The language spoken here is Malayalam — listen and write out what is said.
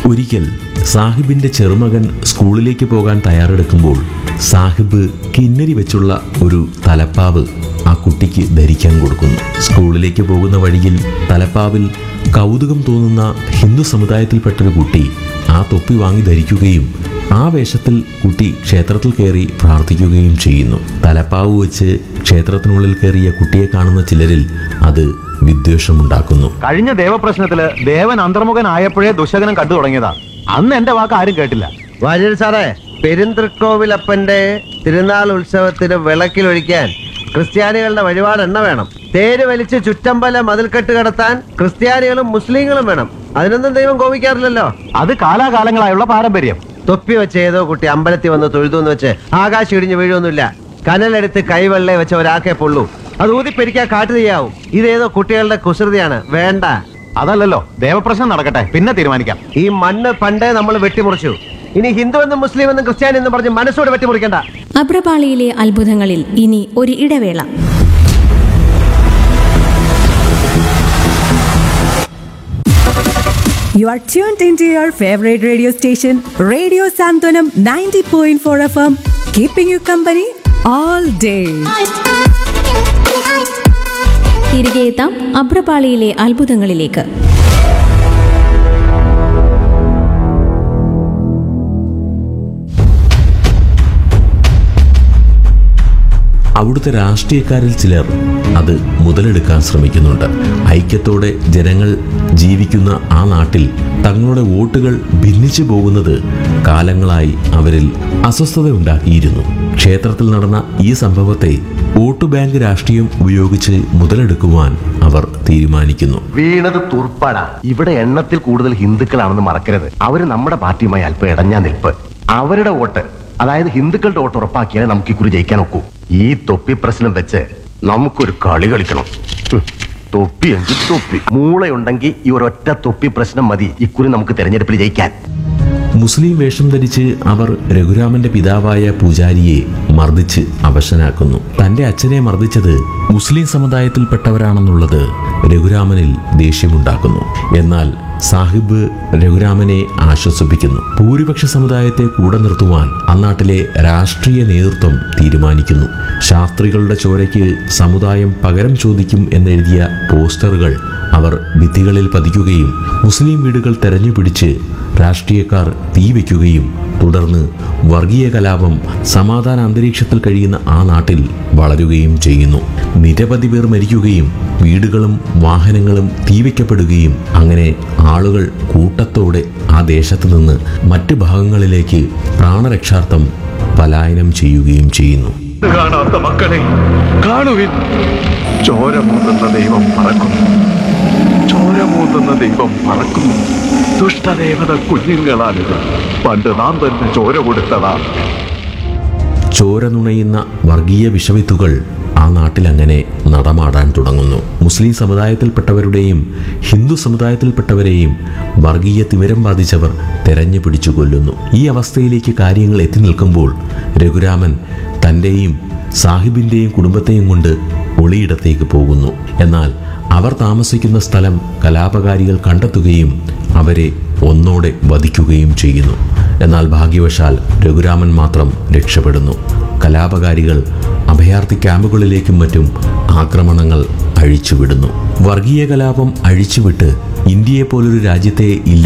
ഒരിക്കൽ സാഹിബിന്റെ ചെറുമകൻ സ്കൂളിലേക്ക് പോകാൻ തയ്യാറെടുക്കുമ്പോൾ സാഹിബ് കിന്നരി വെച്ചുള്ള ഒരു തലപ്പാവ് ആ കുട്ടിക്ക് ധരിക്കാൻ കൊടുക്കുന്നു. സ്കൂളിലേക്ക് പോകുന്ന വഴിയിൽ തലപ്പാവിൽ കൗതുകം തോന്നുന്ന ഹിന്ദു സമുദായത്തിൽപ്പെട്ടൊരു കുട്ടി ആ തൊപ്പി വാങ്ങി ധരിക്കുകയും ആ വേഷത്തിൽ കുട്ടി ക്ഷേത്രത്തിൽ കയറി പ്രാർത്ഥിക്കുകയും ചെയ്യുന്നു. തലപ്പാവ് വെച്ച് ക്ഷേത്രത്തിനുള്ളിൽ കയറിയ കുട്ടിയെ കാണുന്ന ചിലരിൽ അത് വിദ്വേഷമുണ്ടാക്കുന്നു. കഴിഞ്ഞ ദേവപ്രശ്നത്തില് ദേവൻ അന്തർമുഖനായപ്പോഴേ ദുശകനം കണ്ടു തുടങ്ങിയതാ. അന്ന് എന്റെ വാക്ക് ആരും കേട്ടില്ല. വാര്യർ സാറേ, പെരുന്തൃക്കോവിലപ്പന്റെ തിരുനാൾ ഉത്സവത്തിന് വിളക്കിലൊഴിക്കാൻ ക്രിസ്ത്യാനികളുടെ വഴിപാട് എണ്ണ വേണം. തേര് വലിച്ച് ചുറ്റമ്പല മതിൽക്കെട്ട് കടത്താൻ ക്രിസ്ത്യാനികളും മുസ്ലിങ്ങളും വേണം. അതിനൊന്നും ദൈവം കോപിക്കാറില്ലല്ലോ. അത് കാലാകാലങ്ങളായുള്ള പാരമ്പര്യം. തൊപ്പി വെച്ച് ഏതോ കുട്ടി അമ്പലത്തിൽ വന്ന് തൊഴുതെന്ന് വെച്ച് ആകാശം ഇടിഞ്ഞ് വീഴൊന്നുമില്ല. കനലെടുത്ത് കൈവെള്ളെ വെച്ച ഒരാക്കെ പൊള്ളൂ. അത് ഊതിപ്പെരിക്കാൻ കാട്ടു തീയാവും. ഇതേതോ കുട്ടികളുടെ കുസൃതിയാണ്. വേണ്ട. അതല്ലല്ലോ, ദേവപ്രശ്നം നടക്കട്ടെ, പിന്നെ തീരുമാനിക്കാം. ഈ മണ്ണ് പണ്ടേ നമ്മൾ വെട്ടിമുറിച്ചു. ഇനി ഹിന്ദു എന്നും മുസ്ലിം എന്നും ക്രിസ്ത്യാനി എന്നും പറഞ്ഞ് മനസ്സോട് വെട്ടിമുറിക്കണ്ട. അഭ്രപാളിയിലെ അത്ഭുതങ്ങളിൽ ഇനി ഒരു ഇടവേള. You are tuned into your favorite radio station, Radio Santanam 90.4 FM, keeping you company all day. തിരികെ എത്താം അഭ്രപാളിയിലെ അത്ഭുതങ്ങളിലേക്ക്. അവിടുത്തെ രാഷ്ട്രീയക്കാരിൽ ചിലർ അത് മുതലെടുക്കാൻ ശ്രമിക്കുന്നുണ്ട്. ഐക്യത്തോടെ ജനങ്ങൾ ജീവിക്കുന്ന ആ നാട്ടിൽ തങ്ങളുടെ വോട്ടുകൾ ഭിന്നിച്ചു പോകുന്നത് കാലങ്ങളായി അവരിൽ അസ്വസ്ഥത ഉണ്ടാക്കിയിരുന്നു. ക്ഷേത്രത്തിൽ നടന്ന ഈ സംഭവത്തെ വോട്ട് ബാങ്ക് രാഷ്ട്രീയം ഉപയോഗിച്ച് മുതലെടുക്കുവാൻ അവർ തീരുമാനിക്കുന്നു. വീണത് തുർപ്പാട. ഇവിടെ എണ്ണത്തിൽ കൂടുതൽ ഹിന്ദുക്കളാണെന്ന് മറക്കരുത്. അവര് നമ്മുടെ പാർട്ടിയുമായി അല്പം ഇടഞ്ഞാ നിൽപ്പ്. അവരുടെ വോട്ട്, അതായത് ഹിന്ദുക്കളുടെ വോട്ട് ഉറപ്പാക്കിയാലേ നമുക്ക് ഇക്കുറി ജയിക്കാൻ ഒക്കൂ. ഈ തൊപ്പി പ്രശ്നം വെച്ച് നമുക്കൊരു കളി കളിക്കണം. തൊപ്പി എങ്കിൽ തൊപ്പി, മൂളയുണ്ടെങ്കിൽ ഈ ഒരൊറ്റ തൊപ്പി പ്രശ്നം മതി ഇക്കുറി നമുക്ക് തെരഞ്ഞെടുപ്പിൽ ജയിക്കാൻ. മുസ്ലിം വേഷം ധരിച്ച് അവർ രഘുരാമന്റെ പിതാവായ പൂജാരിയെ മർദ്ദിച്ച് അവശനാക്കുന്നു. തന്റെ അച്ഛനെ മർദ്ദിച്ചത് മുസ്ലിം സമുദായത്തിൽപ്പെട്ടവരാണെന്നുള്ളത് രഘുരാമനിൽ ദേഷ്യമുണ്ടാക്കുന്നു. എന്നാൽ സാഹിബ് രഘുരാമനെ ആശ്വസിപ്പിക്കുന്നു. ഭൂരിപക്ഷ സമുദായത്തെ കൂടെ നിർത്തുവാൻ അന്നാട്ടിലെ രാഷ്ട്രീയ നേതൃത്വം തീരുമാനിക്കുന്നു. ശാസ്ത്രികളുടെ ചോരയ്ക്ക് സമുദായം പകരം ചോദിക്കും എന്നെഴുതിയ പോസ്റ്ററുകൾ അവർ ഭിത്തികളിൽ പതിക്കുകയും മുസ്ലിം വീടുകൾ തെരഞ്ഞുപിടിച്ച് രാഷ്ട്രീയക്കാർ തീവയ്ക്കുകയും തുടർന്ന് വർഗീയ കലാപം സമാധാന അന്തരീക്ഷത്തിൽ കഴിയുന്ന ആ നാട്ടിൽ വളരുകയും ചെയ്യുന്നു. നിരവധി പേർ മരിക്കുകയും വീടുകളും വാഹനങ്ങളും തീവയ്ക്കപ്പെടുകയും അങ്ങനെ ആളുകൾ കൂട്ടത്തോടെ ആ ദേശത്ത് നിന്ന് മറ്റ് ഭാഗങ്ങളിലേക്ക് പ്രാണരക്ഷാർത്ഥം പലായനം ചെയ്യുകയും ചെയ്യുന്നു. കാണാത്ത മക്കളെ കാണുവിൻ, ചോരമൂന്നുന്ന ദൈവം പറക്കുന്നു. ചോരമൂന്നുന്ന ദൈവം പറക്കുന്നു. ദുഷ്ടദേവത കുഞ്ഞുങ്ങളാണിത്. പണ്ട് നാം തന്നെ ചോര കൊടുത്തതാ. ചോര നുണയുന്ന വർഗീയ വിഷവിത്തുകൾ ആ നാട്ടിൽ അങ്ങനെ നടമാടാൻ തുടങ്ങുന്നു. മുസ്ലിം സമുദായത്തിൽപ്പെട്ടവരുടെയും ഹിന്ദു സമുദായത്തിൽപ്പെട്ടവരെയും വർഗീയ തിമിരം ബാധിച്ചവർ തെരഞ്ഞു പിടിച്ചു കൊല്ലുന്നു. ഈ അവസ്ഥയിലേക്ക് കാര്യങ്ങൾ എത്തി നിൽക്കുമ്പോൾ രഘുരാമൻ തൻ്റെയും സാഹിബിൻ്റെയും കുടുംബത്തെയും കൊണ്ട് ഒളിയിടത്തേക്ക് പോകുന്നു. എന്നാൽ അവർ താമസിക്കുന്ന സ്ഥലം കലാപകാരികൾ കണ്ടെത്തുകയും അവരെ ഒന്നോടെ വധിക്കുകയും ചെയ്യുന്നു. എന്നാൽ ഭാഗ്യവശാൽ രഘുരാമൻ മാത്രം രക്ഷപ്പെടുന്നു. കലാപകാരികൾ അഭയാർത്ഥി ക്യാമ്പുകളിലേക്കും മറ്റും ആക്രമണങ്ങൾ അഴിച്ചുവിടുന്നു. വർഗീയ കലാപം അഴിച്ചുവിട്ട് ഇന്ത്യയെപ്പോലൊരു രാജ്യത്തെ